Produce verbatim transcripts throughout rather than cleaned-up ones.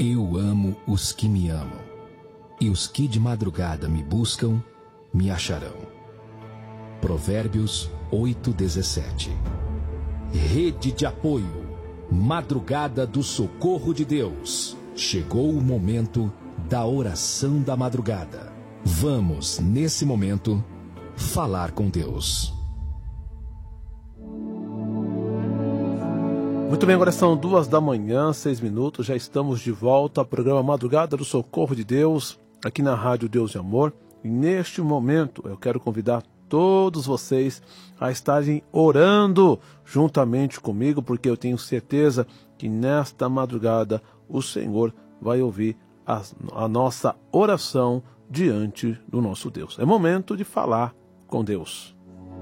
Eu amo os que me amam, e os que de madrugada me buscam, me acharão. Provérbios oito, dezessete. Rede de apoio, madrugada do socorro de Deus. Chegou o momento da oração da madrugada. Vamos, nesse momento, falar com Deus. Muito bem, agora são duas da manhã, seis minutos, já estamos de volta ao programa Madrugada do Socorro de Deus, aqui na Rádio Deus de Amor. E neste momento eu quero convidar todos vocês a estarem orando juntamente comigo, porque eu tenho certeza que nesta madrugada o Senhor vai ouvir a, a nossa oração diante do nosso Deus. É momento de falar com Deus.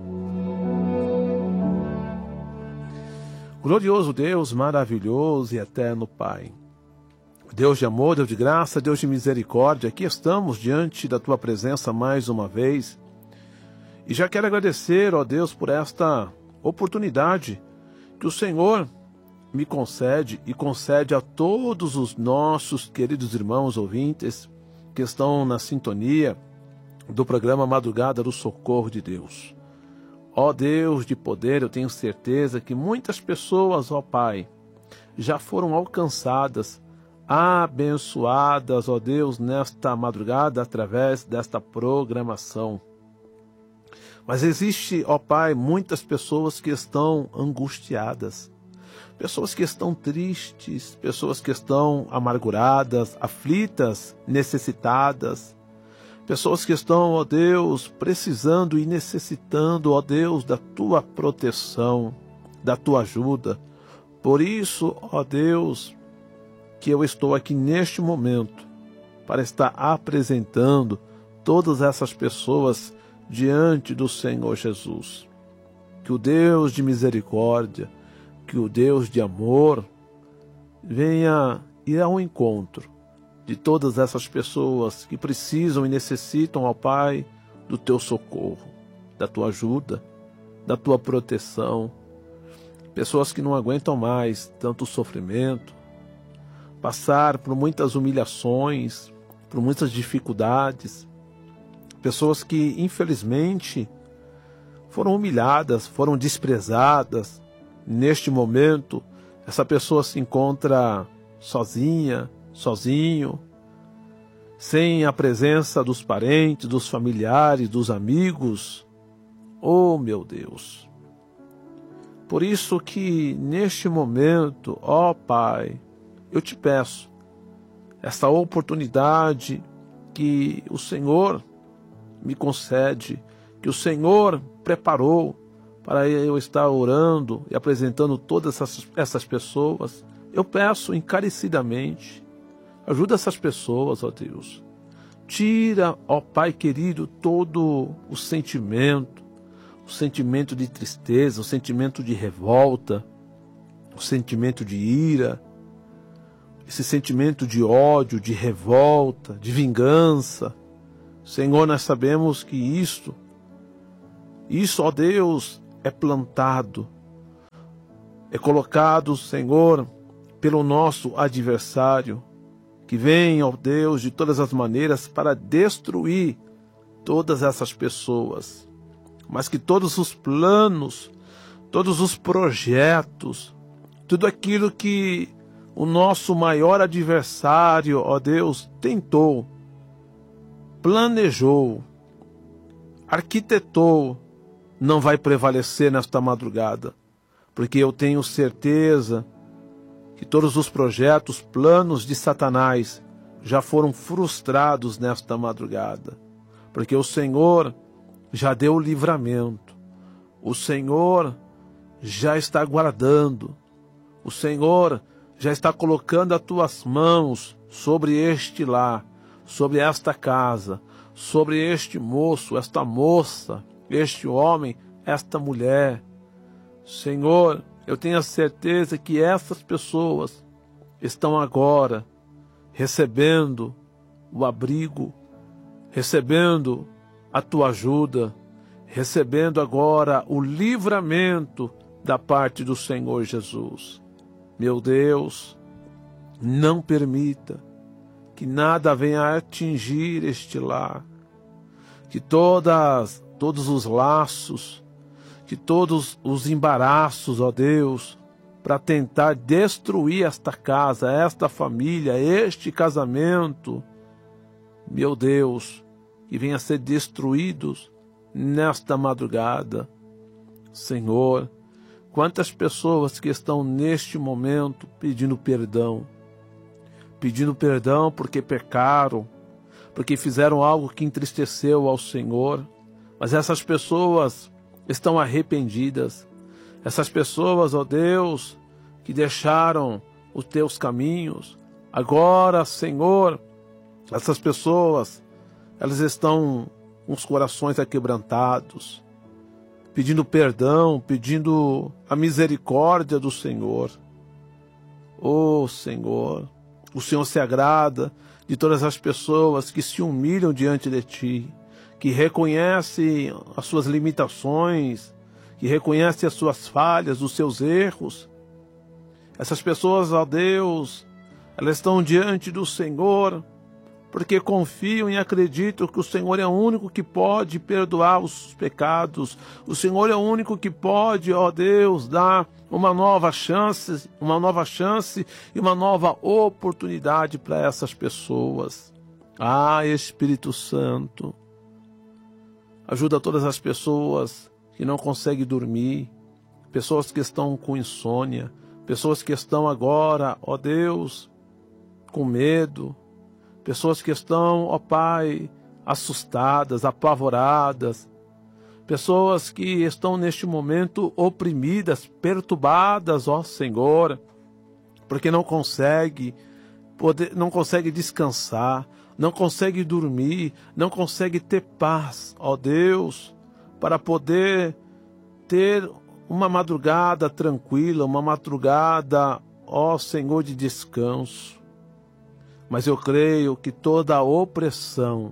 Glorioso Deus, maravilhoso e eterno Pai, Deus de amor, Deus de graça, Deus de misericórdia, aqui estamos diante da Tua presença mais uma vez. E já quero agradecer, ó Deus, por esta oportunidade que o Senhor me concede e concede a todos os nossos queridos irmãos ouvintes que estão na sintonia do programa Madrugada do Socorro de Deus. Ó Deus de poder, eu tenho certeza que muitas pessoas, ó Pai, já foram alcançadas, abençoadas, ó Deus, nesta madrugada através desta programação. Mas existe, ó Pai, muitas pessoas que estão angustiadas, pessoas que estão tristes, pessoas que estão amarguradas, aflitas, necessitadas, pessoas que estão, ó Deus, precisando e necessitando, ó Deus, da Tua proteção, da Tua ajuda. Por isso, ó Deus, que eu estou aqui neste momento para estar apresentando todas essas pessoas diante do Senhor Jesus. Que o Deus de misericórdia, que o Deus de amor venha ir ao encontro de todas essas pessoas que precisam e necessitam, ó Pai, do Teu socorro, da Tua ajuda, da Tua proteção. Pessoas que não aguentam mais tanto sofrimento, passar por muitas humilhações, por muitas dificuldades. Pessoas que, infelizmente, foram humilhadas, foram desprezadas. Neste momento, essa pessoa se encontra sozinha, sozinho, sem a presença dos parentes, dos familiares, dos amigos. Oh, meu Deus! Por isso que neste momento, ó Pai, eu te peço essa oportunidade que o Senhor me concede, que o Senhor preparou para eu estar orando e apresentando todas essas, essas pessoas. Eu peço encarecidamente, ajuda essas pessoas, ó Deus. Tira, ó Pai querido, todo o sentimento, o sentimento de tristeza, o sentimento de revolta, o sentimento de ira, esse sentimento de ódio, de revolta, de vingança. Senhor, nós sabemos que isto, isso, ó Deus, é plantado, é colocado, Senhor, pelo nosso adversário, que vem, ó Deus, de todas as maneiras para destruir todas essas pessoas, mas que todos os planos, todos os projetos, tudo aquilo que o nosso maior adversário, ó Deus, tentou, planejou, arquitetou, não vai prevalecer nesta madrugada, porque eu tenho certeza que todos os projetos, planos de Satanás já foram frustrados nesta madrugada, porque o Senhor já deu o livramento, o Senhor já está guardando, o Senhor já está colocando as tuas mãos sobre este lar, sobre esta casa, sobre este moço, esta moça, este homem, esta mulher. Senhor, eu tenho a certeza que essas pessoas estão agora recebendo o abrigo, recebendo a tua ajuda, recebendo agora o livramento da parte do Senhor Jesus. Meu Deus, Não permita que nada venha a atingir este lar, que todas, todos os laços, que todos os embaraços, ó Deus, para tentar destruir esta casa, esta família, este casamento, meu Deus, que venha a ser destruídos nesta madrugada. Senhor, quantas pessoas que estão neste momento pedindo perdão, pedindo perdão porque pecaram, porque fizeram algo que entristeceu ao Senhor, mas essas pessoas estão arrependidas. Essas pessoas, ó Deus, que deixaram os teus caminhos, agora, Senhor, essas pessoas, elas estão com os corações aquebrantados, pedindo perdão, pedindo a misericórdia do Senhor. Oh, Senhor, o Senhor se agrada de todas as pessoas que se humilham diante de Ti, que reconhecem as suas limitações, que reconhecem as suas falhas, os seus erros. Essas pessoas, ó Deus, elas estão diante do Senhor porque confiam e acreditam que o Senhor é o único que pode perdoar os pecados. O Senhor é o único que pode, ó Deus, dar uma nova chance, uma nova chance e uma nova oportunidade para essas pessoas. Ah, Espírito Santo, ajuda todas as pessoas que não conseguem dormir, pessoas que estão com insônia, pessoas que estão agora, ó Deus, com medo, pessoas que estão, ó Pai, assustadas, apavoradas, pessoas que estão neste momento oprimidas, perturbadas, ó Senhor, porque não consegue poder, não consegue descansar, não consegue dormir, não consegue ter paz, ó Deus, para poder ter uma madrugada tranquila, uma madrugada, ó Senhor, de descanso. Mas eu creio que toda a opressão,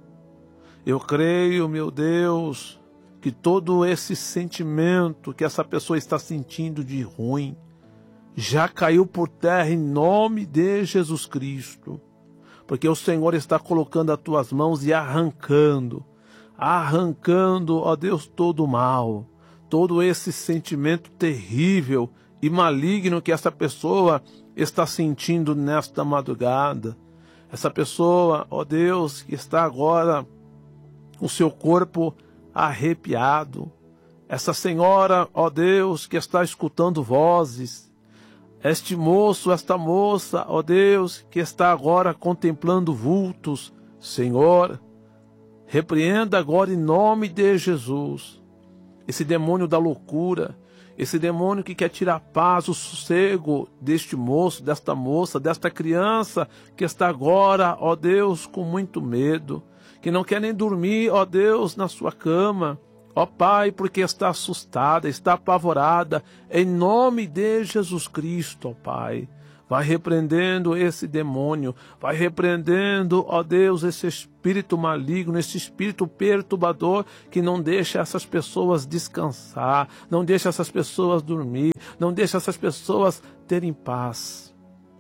eu creio, meu Deus, que todo esse sentimento que essa pessoa está sentindo de ruim, já caiu por terra em nome de Jesus Cristo. Porque o Senhor está colocando as tuas mãos e arrancando, arrancando, ó Deus, todo o mal, todo esse sentimento terrível e maligno que essa pessoa está sentindo nesta madrugada. Essa pessoa, ó Deus, que está agora com seu corpo arrepiado. Essa senhora, ó Deus, que está escutando vozes. Este moço, esta moça, ó Deus, que está agora contemplando vultos. Senhor, repreenda agora em nome de Jesus esse demônio da loucura, esse demônio que quer tirar a paz, o sossego deste moço, desta moça, desta criança que está agora, ó Deus, com muito medo, que não quer nem dormir, ó Deus, na sua cama, ó Pai, porque está assustada, está apavorada, em nome de Jesus Cristo, ó Pai. Vai repreendendo esse demônio, vai repreendendo, ó Deus, esse espírito maligno, esse espírito perturbador que não deixa essas pessoas descansar, não deixa essas pessoas dormir, não deixa essas pessoas terem paz.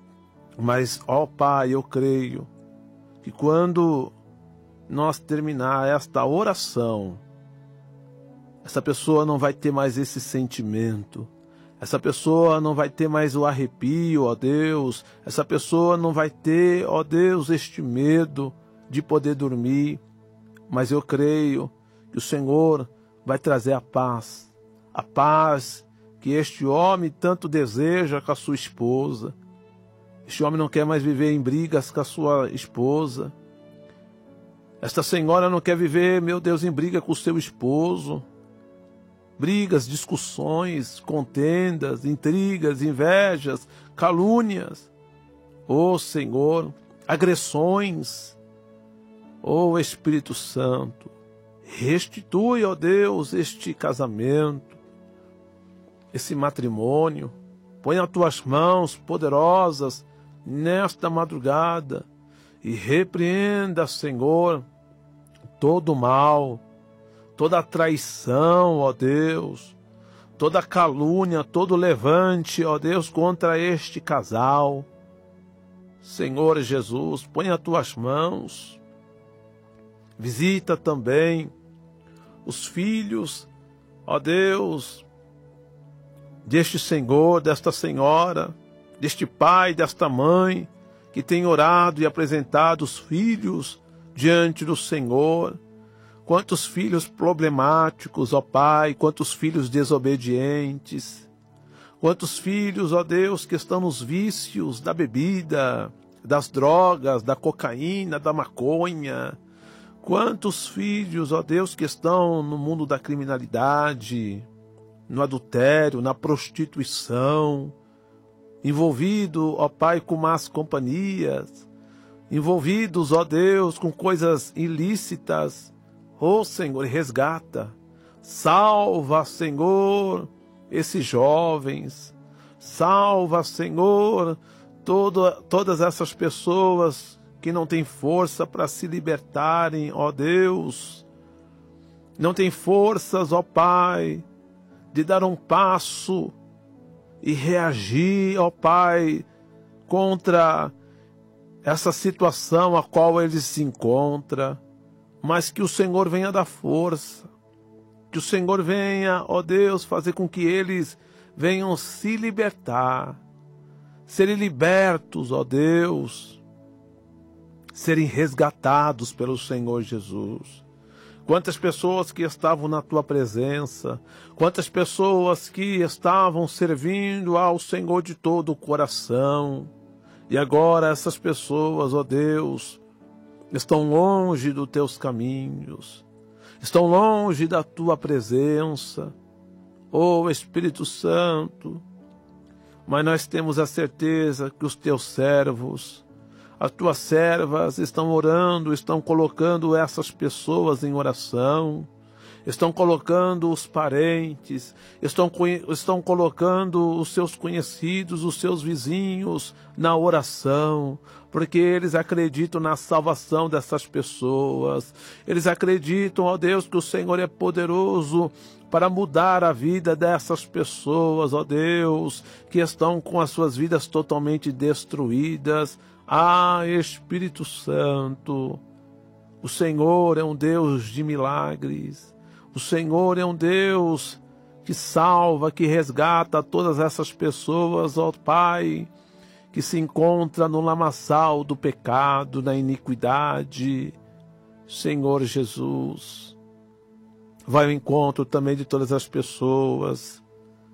Mas, ó Pai, eu creio que quando nós terminar esta oração, essa pessoa não vai ter mais esse sentimento. Essa pessoa não vai ter mais o arrepio, ó Deus. Essa pessoa não vai ter, ó Deus, este medo de poder dormir. Mas eu creio que o Senhor vai trazer a paz. A paz que este homem tanto deseja com a sua esposa. Este homem não quer mais viver em brigas com a sua esposa. Esta senhora não quer viver, meu Deus, em briga com o seu esposo. Brigas, discussões, contendas, intrigas, invejas, calúnias. Ó Senhor, agressões. Ó Espírito Santo, restitui, ó Deus, este casamento, esse matrimônio. Põe as tuas mãos poderosas nesta madrugada e repreenda, Senhor, todo o mal, toda a traição, ó Deus, toda a calúnia, todo levante, ó Deus, contra este casal. Senhor Jesus, põe as tuas mãos. Visita também os filhos, ó Deus, deste Senhor, desta senhora, deste pai, desta mãe, que tem orado e apresentado os filhos diante do Senhor. Quantos filhos problemáticos, ó Pai, quantos filhos desobedientes, quantos filhos, ó Deus, que estão nos vícios da bebida, das drogas, da cocaína, da maconha. Quantos filhos, ó Deus, que estão no mundo da criminalidade, no adultério, na prostituição, envolvido, ó Pai, com más companhias, envolvidos, ó Deus, com coisas ilícitas. Ó Senhor, resgata, salva, Senhor, esses jovens, salva, Senhor, todo, todas essas pessoas que não têm força para se libertarem, ó Deus, não têm forças, ó Pai, de dar um passo e reagir, ó Pai, contra essa situação a qual eles se encontram, mas que o Senhor venha dar força, que o Senhor venha, ó Deus, fazer com que eles venham se libertar, serem libertos, ó Deus, serem resgatados pelo Senhor Jesus. Quantas pessoas que estavam na tua presença, quantas pessoas que estavam servindo ao Senhor de todo o coração, e agora essas pessoas, ó Deus, estão longe dos teus caminhos, estão longe da tua presença, ó Espírito Santo, mas nós temos a certeza que os teus servos, as tuas servas estão orando, estão colocando essas pessoas em oração, estão colocando os parentes, estão, estão colocando os seus conhecidos, os seus vizinhos na oração, porque eles acreditam na salvação dessas pessoas, eles acreditam, ó Deus, que o Senhor é poderoso para mudar a vida dessas pessoas, ó Deus, que estão com as suas vidas totalmente destruídas. Ah, Espírito Santo, o Senhor é um Deus de milagres, o Senhor é um Deus que salva, que resgata todas essas pessoas, ó Pai, que se encontra no lamaçal do pecado, na iniquidade. Senhor Jesus, vai ao encontro também de todas as pessoas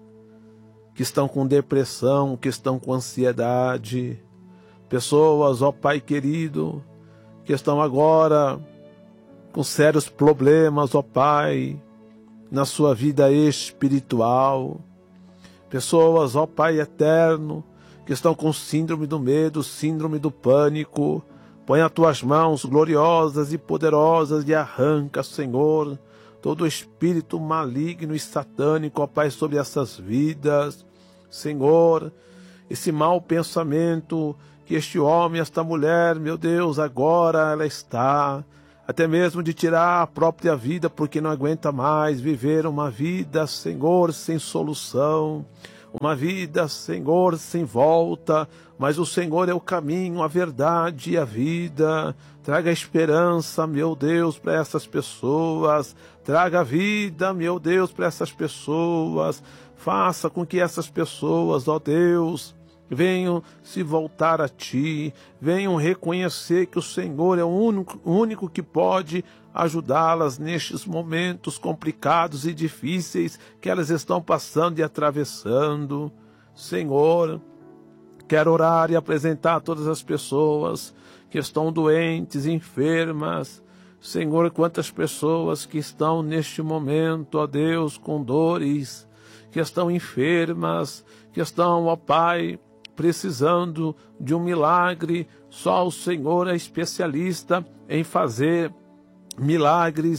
que estão com depressão, que estão com ansiedade, pessoas, ó Pai querido, que estão agora com sérios problemas, ó Pai, na sua vida espiritual, pessoas, ó Pai eterno, que estão com síndrome do medo, síndrome do pânico. Põe as tuas mãos gloriosas e poderosas e arranca, Senhor, todo espírito maligno e satânico, ó Pai, sobre essas vidas. Senhor, esse mau pensamento que este homem, esta mulher, meu Deus, agora ela está, até mesmo de tirar a própria vida, porque não aguenta mais viver uma vida, Senhor, sem solução, uma vida, Senhor, sem volta, mas o Senhor é o caminho, a verdade e a vida. Traga esperança, meu Deus, para essas pessoas, traga vida, meu Deus, para essas pessoas, faça com que essas pessoas, ó Deus, venham se voltar a Ti, venham reconhecer que o Senhor é o único, o único que pode ajudá-las nestes momentos complicados e difíceis que elas estão passando e atravessando. Senhor, quero orar e apresentar todas as pessoas que estão doentes, enfermas. Senhor, quantas pessoas que estão neste momento, ó Deus, com dores, que estão enfermas, que estão, ó Pai, precisando de um milagre. Só o Senhor é especialista em fazer milagres.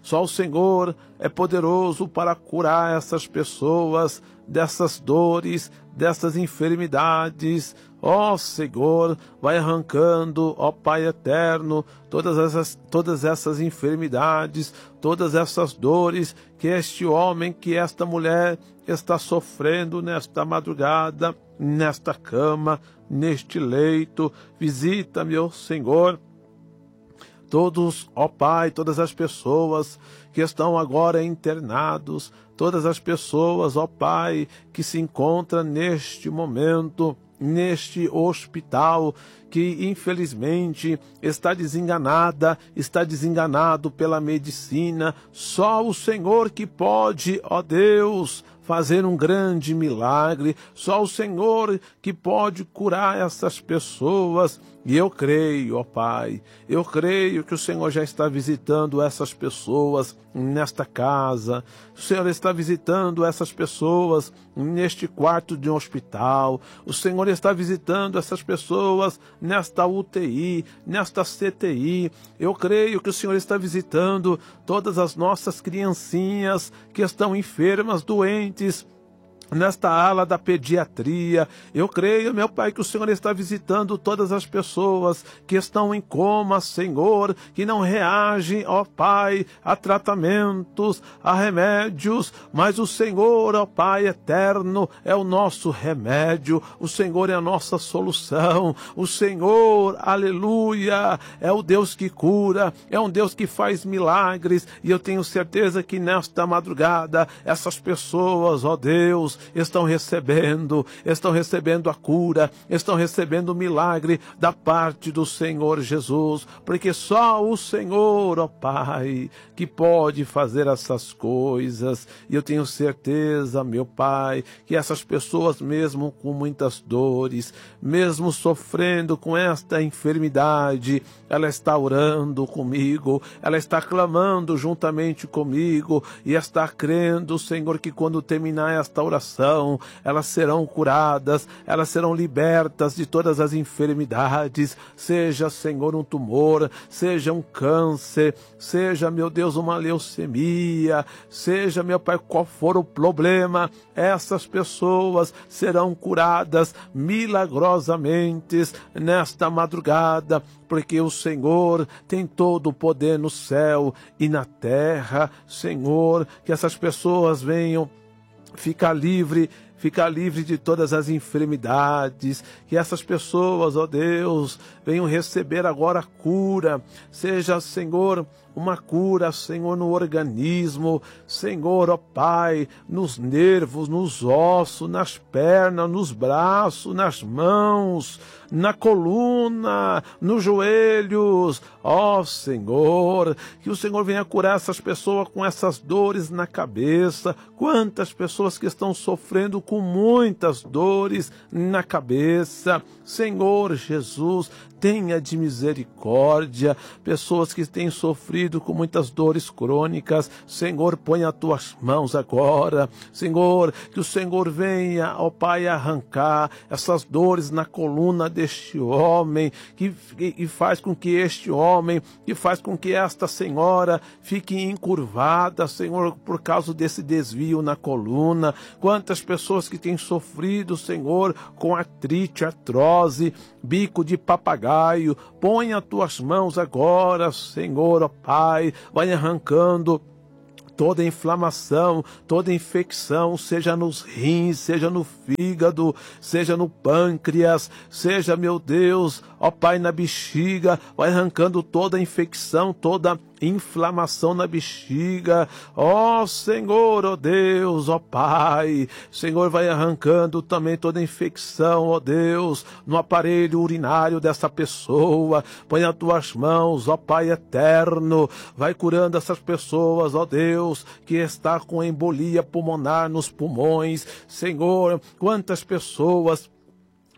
Só o Senhor é poderoso para curar essas pessoas dessas dores, dessas enfermidades. Ó Senhor, vai arrancando, ó Pai eterno, todas essas, todas essas enfermidades, todas essas dores que este homem, que esta mulher está sofrendo nesta madrugada, nesta cama, neste leito. Visita, meu Senhor, todos, ó Pai, todas as pessoas que estão agora internados, todas as pessoas, ó Pai, que se encontram neste momento, neste hospital, que infelizmente está desenganada, está desenganado pela medicina. Só o Senhor que pode, ó Deus, fazer um grande milagre. Só o Senhor que pode curar essas pessoas. E eu creio, ó Pai, eu creio que o Senhor já está visitando essas pessoas nesta casa. O Senhor está visitando essas pessoas neste quarto de um hospital. O Senhor está visitando essas pessoas nesta U T I, nesta C T I. Eu creio que o Senhor está visitando todas as nossas criancinhas que estão enfermas, doentes, nesta ala da pediatria. Eu creio, meu Pai, que o Senhor está visitando todas as pessoas que estão em coma, Senhor, que não reagem, ó Pai, a tratamentos, a remédios, mas o Senhor, ó Pai eterno, é o nosso remédio, o Senhor é a nossa solução, o Senhor, aleluia, é o Deus que cura, é um Deus que faz milagres, e eu tenho certeza que nesta madrugada, essas pessoas, ó Deus, estão recebendo, estão recebendo a cura, estão recebendo o milagre da parte do Senhor Jesus, porque só o Senhor, ó Pai, que pode fazer essas coisas. E eu tenho certeza, meu Pai, que essas pessoas, mesmo com muitas dores, mesmo sofrendo com esta enfermidade, ela está orando comigo, ela está clamando juntamente comigo e está crendo, Senhor, que quando terminar esta oração, elas serão curadas, elas serão libertas de todas as enfermidades, seja, Senhor, um tumor, seja um câncer, seja, meu Deus, uma leucemia, seja, meu Pai, qual for o problema, essas pessoas serão curadas milagrosamente nesta madrugada, porque o Senhor tem todo o poder no céu e na terra. Senhor, que essas pessoas venham ficar livre, ficar livre de todas as enfermidades, que essas pessoas, ó Deus, venham receber agora a cura, seja, Senhor, uma cura, Senhor, no organismo, Senhor, ó Pai, nos nervos, nos ossos, nas pernas, nos braços, nas mãos, na coluna, nos joelhos, ó Senhor, que o Senhor venha curar essas pessoas com essas dores na cabeça. Quantas pessoas que estão sofrendo com muitas dores na cabeça, Senhor Jesus, tenha de misericórdia, pessoas que têm sofrido com muitas dores crônicas, Senhor, põe as tuas mãos agora, Senhor, que o Senhor venha, ó Pai, arrancar essas dores na coluna deste homem, que, que, e faz com que este homem, que faz com que esta senhora fique encurvada, Senhor, por causa desse desvio na coluna. Quantas pessoas que têm sofrido, Senhor, com artrite, artrose, bico de papagaio, põe as tuas mãos agora, Senhor, ó Pai, vai arrancando toda inflamação, toda infecção, seja nos rins, seja no fígado, seja no pâncreas, seja, meu Deus, ó Pai, na bexiga, vai arrancando toda infecção, toda inflamação na bexiga, ó Senhor, ó Deus, ó Pai, Senhor, vai arrancando também toda infecção, ó Deus, no aparelho urinário dessa pessoa, põe as tuas mãos, ó Pai eterno, vai curando essas pessoas, ó Deus, que está com embolia pulmonar nos pulmões, Senhor, quantas pessoas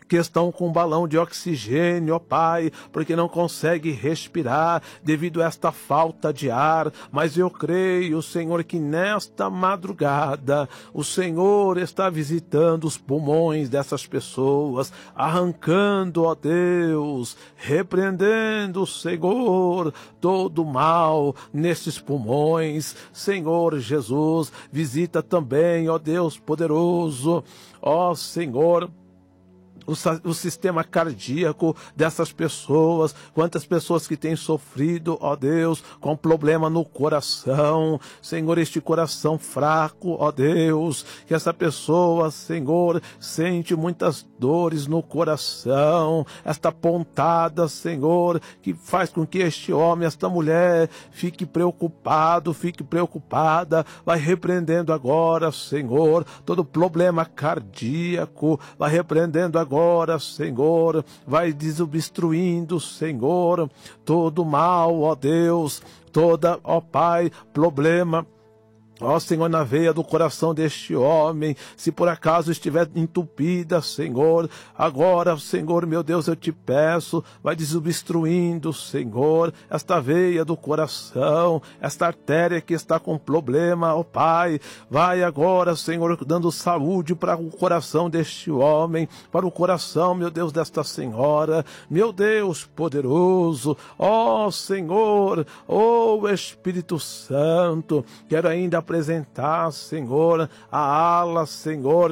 que estão com um balão de oxigênio, ó Pai, porque não conseguem respirar devido a esta falta de ar. Mas eu creio, Senhor, que nesta madrugada o Senhor está visitando os pulmões dessas pessoas, arrancando, ó Deus, repreendendo, Senhor, todo mal nesses pulmões. Senhor Jesus, visita também, ó Deus poderoso, ó Senhor, O, o sistema cardíaco dessas pessoas, quantas pessoas que têm sofrido, ó Deus, com problema no coração, Senhor, este coração fraco, ó Deus, que essa pessoa, Senhor, sente muitas dores no coração, esta pontada, Senhor, que faz com que este homem, esta mulher, fique preocupado, fique preocupada, vai repreendendo agora, Senhor, todo problema cardíaco, vai repreendendo agora, Agora, Senhor, vai desobstruindo, Senhor, todo mal, ó Deus, toda, ó Pai, problema, ó Senhor, na veia do coração deste homem, se por acaso estiver entupida, Senhor, agora, Senhor, meu Deus, eu te peço, vai desobstruindo, Senhor, esta veia do coração, esta artéria que está com problema, ó Pai, vai agora, Senhor, dando saúde para o coração deste homem, para o coração, meu Deus, desta senhora, meu Deus poderoso, ó Senhor, ó Espírito Santo, quero ainda apresentar, Senhor, a ala, Senhor,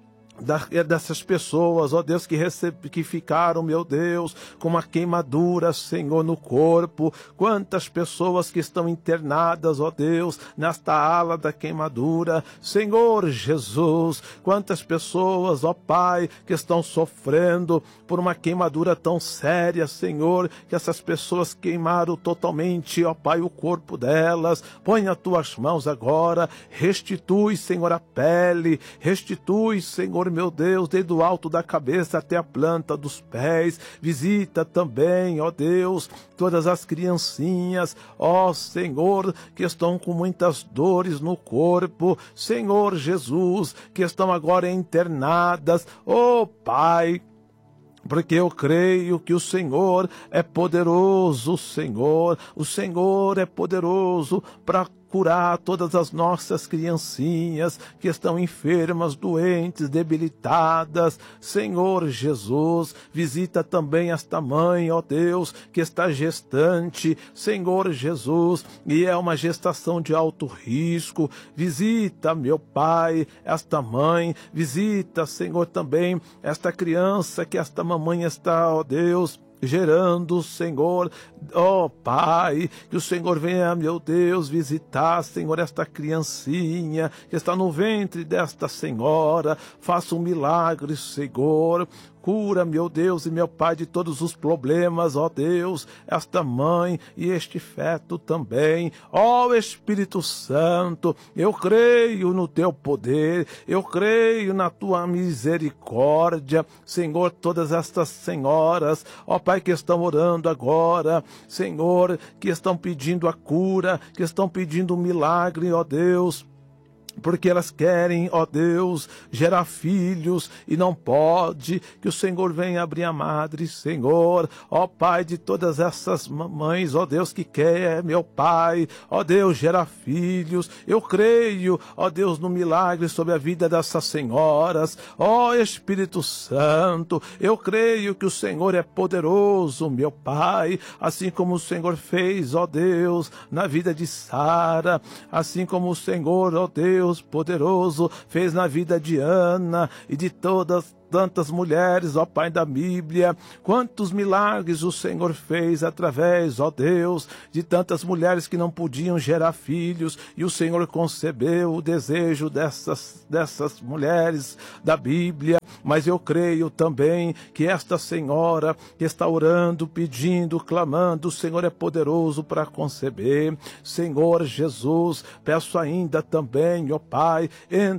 dessas pessoas, ó Deus, que, recebe, que ficaram, meu Deus, com uma queimadura, Senhor, no corpo. Quantas pessoas que estão internadas, ó Deus, nesta ala da queimadura, Senhor Jesus. Quantas pessoas, ó Pai, que estão sofrendo por uma queimadura tão séria, Senhor, que essas pessoas queimaram totalmente, ó Pai, o corpo delas. Põe as tuas mãos agora, restitui, Senhor, a pele, restitui, Senhor, meu Deus, desde o alto da cabeça até a planta dos pés. Visita também, ó Deus, todas as criancinhas, ó Senhor, que estão com muitas dores no corpo, Senhor Jesus, que estão agora internadas, ó Pai, porque eu creio que o Senhor é poderoso, Senhor, o Senhor é poderoso para curar todas as nossas criancinhas que estão enfermas, doentes, debilitadas. Senhor Jesus, visita também esta mãe, ó Deus, que está gestante, Senhor Jesus, e é uma gestação de alto risco. Visita, meu Pai, esta mãe, visita, Senhor, também esta criança que esta mamãe está, ó Deus, gerando, Senhor, ó Pai, que o Senhor venha, meu Deus, visitar, Senhor, esta criancinha que está no ventre desta senhora. Faça um milagre, Senhor. Cura, meu Deus e meu Pai, de todos os problemas, ó Deus, esta mãe e este feto também. Ó Espírito Santo, eu creio no teu poder, eu creio na tua misericórdia, Senhor, todas estas senhoras, ó Pai, que estão orando agora, Senhor, que estão pedindo a cura, que estão pedindo um milagre, ó Deus, porque elas querem, ó Deus, gerar filhos e não pode. Que o Senhor venha abrir a madre, Senhor, ó Pai, de todas essas mamães, ó Deus, que quer, meu Pai, ó Deus, gerar filhos. Eu creio, ó Deus, no milagre sobre a vida dessas senhoras, ó Espírito Santo. Eu creio que o Senhor é poderoso, meu Pai, assim como o Senhor fez, ó Deus, na vida de Sara, assim como o Senhor, ó Deus, poderoso, fez na vida de Ana e de todas tantas mulheres, ó Pai da Bíblia. Quantos milagres o Senhor fez através, ó Deus, de tantas mulheres que não podiam gerar filhos, e o Senhor concebeu o desejo dessas, dessas mulheres da Bíblia. Mas eu creio também que esta senhora que está orando, pedindo, clamando, o Senhor é poderoso para conceber. Senhor Jesus, peço ainda também, ó Pai, entra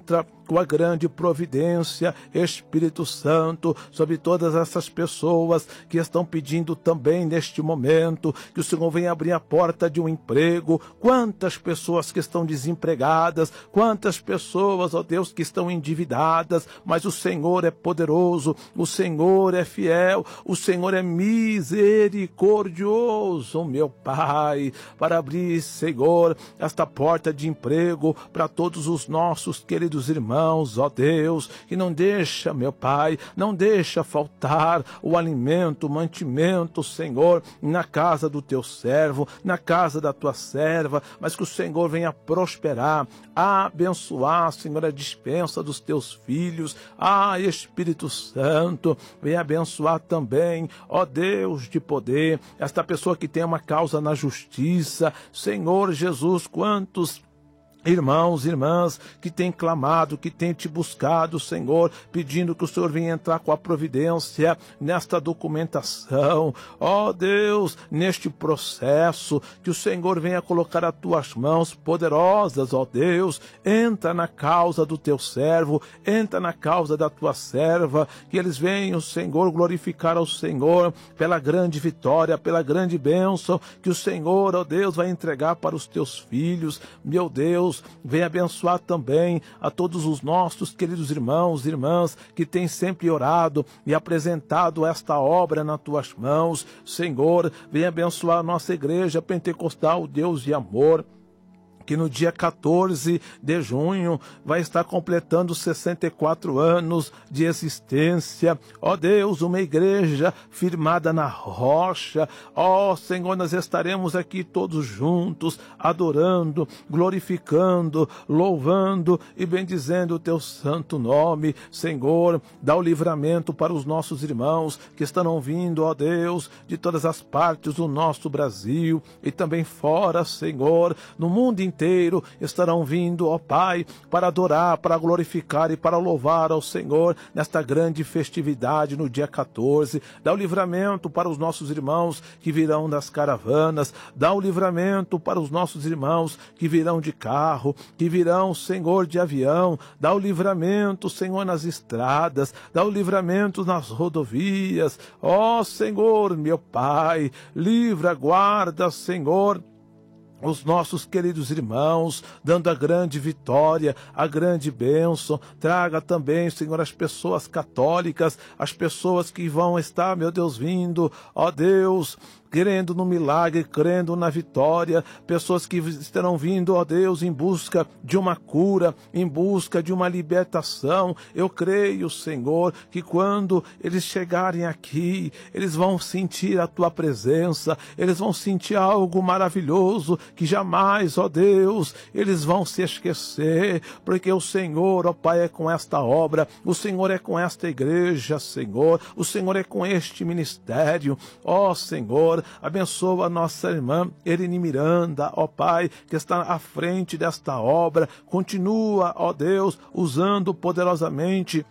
com a grande providência, Espírito Santo, sobre todas essas pessoas que estão pedindo também neste momento, que o Senhor venha abrir a porta de um emprego. Quantas pessoas que estão desempregadas, quantas pessoas, ó Deus, que estão endividadas, mas o Senhor é poderoso, o Senhor é fiel, o Senhor é misericordioso, meu Pai, para abrir, Senhor, esta porta de emprego para todos os nossos queridos irmãos, ó Deus, que não deixa, meu Pai, não deixa faltar o alimento, o mantimento, Senhor, na casa do teu servo, na casa da tua serva, mas que o Senhor venha prosperar, abençoar, Senhor, a dispensa dos teus filhos. Ah, Espírito Santo, venha abençoar também, ó Deus de poder, esta pessoa que tem uma causa na justiça. Senhor Jesus, quantos irmãos, irmãs, que têm clamado, que têm te buscado, Senhor, pedindo que o Senhor venha entrar com a providência nesta documentação, ó Deus, neste processo, que o Senhor venha colocar as tuas mãos poderosas, ó Deus, entra na causa do teu servo, entra na causa da tua serva, que eles venham, Senhor, glorificar ao Senhor pela grande vitória, pela grande bênção que o Senhor, ó Deus, vai entregar para os teus filhos. Meu Deus, venha abençoar também a todos os nossos queridos irmãos e irmãs que têm sempre orado e apresentado esta obra nas tuas mãos. Senhor, venha abençoar a nossa igreja pentecostal, Deus de amor, que no dia quatorze de junho vai estar completando sessenta e quatro anos de existência. Ó Deus, uma igreja firmada na rocha. Ó Senhor, nós estaremos aqui todos juntos, adorando, glorificando, louvando e bendizendo o teu santo nome. Senhor, dá o livramento para os nossos irmãos que estarão vindo, ó Deus, de todas as partes do nosso Brasil e também fora, Senhor, no mundo inteiro. inteiro estarão vindo, ó Pai, para adorar, para glorificar e para louvar ao Senhor nesta grande festividade no dia quatorze. Dá o livramento para os nossos irmãos que virão das caravanas, dá o livramento para os nossos irmãos que virão de carro, que virão, Senhor, de avião, dá o livramento, Senhor, nas estradas, dá o livramento nas rodovias. Ó Senhor, meu Pai, livra, guarda, Senhor, os nossos queridos irmãos, dando a grande vitória, a grande bênção. Traga também, Senhor, as pessoas católicas, as pessoas que vão estar, meu Deus, vindo, ó Deus, crendo no milagre, crendo na vitória, pessoas que estarão vindo, ó Deus, em busca de uma cura, em busca de uma libertação. Eu creio, Senhor, que quando eles chegarem aqui, eles vão sentir a tua presença, eles vão sentir algo maravilhoso que jamais, ó Deus, eles vão se esquecer, porque o Senhor, ó Pai, é com esta obra, o Senhor é com esta igreja, Senhor, o Senhor é com este ministério, ó Senhor. Abençoa a nossa irmã Erine Miranda, ó Pai, que está à frente desta obra. Continua, ó Deus, usando poderosamente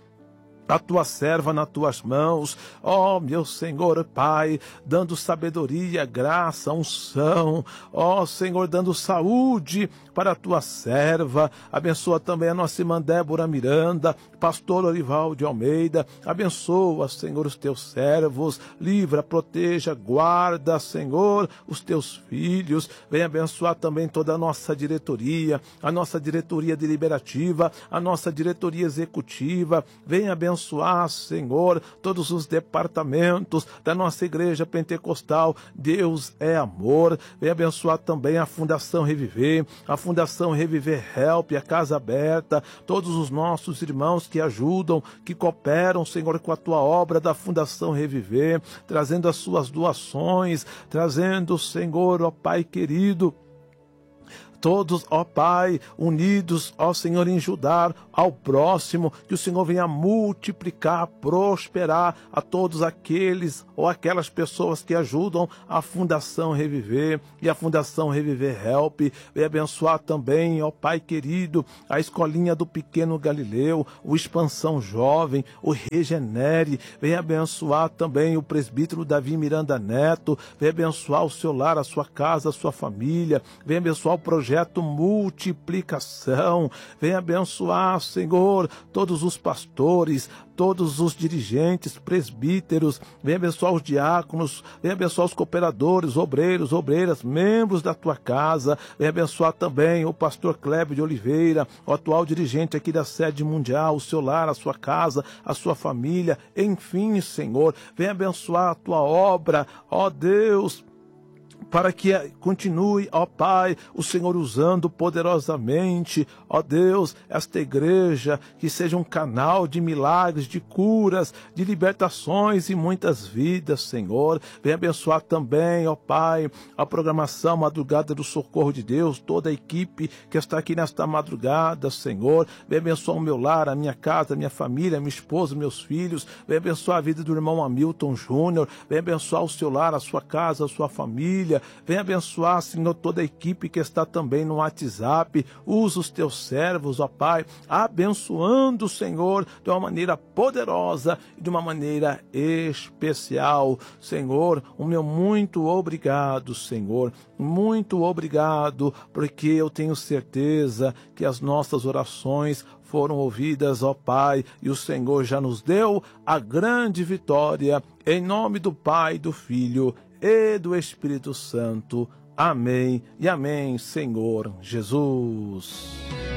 a tua serva nas tuas mãos, ó meu Senhor Pai, dando sabedoria, graça, unção, ó Senhor, dando saúde para a tua serva. Abençoa também a nossa irmã Débora Miranda, pastor Orival de Almeida. Abençoa, Senhor, os teus servos, livra, proteja, guarda, Senhor, os teus filhos. Vem abençoar também toda a nossa diretoria, a nossa diretoria deliberativa, a nossa diretoria executiva. Vem abençoar abençoar, Senhor, todos os departamentos da nossa igreja pentecostal. Deus é amor. Vem abençoar também a Fundação Reviver, a Fundação Reviver Help, a Casa Aberta, todos os nossos irmãos que ajudam, que cooperam, Senhor, com a tua obra da Fundação Reviver, trazendo as suas doações, trazendo, Senhor, ó Pai querido, todos, ó Pai, unidos, ó Senhor, em ajudar ao próximo, que o Senhor venha multiplicar, prosperar a todos aqueles ou aquelas pessoas que ajudam a Fundação Reviver e a Fundação Reviver Help. Venha abençoar também, ó Pai querido, a Escolinha do Pequeno Galileu, o Expansão Jovem, o Regenere. Venha abençoar também o presbítero Davi Miranda Neto. Venha abençoar o seu lar, a sua casa, a sua família. Venha abençoar o projeto projeto Multiplicação. Vem abençoar, Senhor, todos os pastores, todos os dirigentes, presbíteros, vem abençoar os diáconos, vem abençoar os cooperadores, obreiros, obreiras, membros da tua casa, vem abençoar também o pastor Cléber de Oliveira, o atual dirigente aqui da sede mundial, o seu lar, a sua casa, a sua família, enfim, Senhor, vem abençoar a tua obra, ó Deus, para que continue, ó Pai, o Senhor usando poderosamente, ó Deus, esta igreja, que seja um canal de milagres, de curas, de libertações e muitas vidas, Senhor. Vem abençoar também, ó Pai, a programação Madrugada do Socorro de Deus, toda a equipe que está aqui nesta madrugada, Senhor. Vem abençoar o meu lar, a minha casa, a minha família, a minha esposa, meus filhos. Vem abençoar a vida do irmão Hamilton Júnior. Vem abençoar o seu lar, a sua casa, a sua família. Vem abençoar, Senhor, toda a equipe que está também no WhatsApp. Usa os teus servos, ó Pai, abençoando, Senhor, de uma maneira poderosa e de uma maneira especial. Senhor, o meu muito obrigado, Senhor, muito obrigado, porque eu tenho certeza que as nossas orações foram ouvidas, ó Pai, e o Senhor já nos deu a grande vitória, em nome do Pai, do Filho e do Espírito Santo. Amém e amém, Senhor Jesus.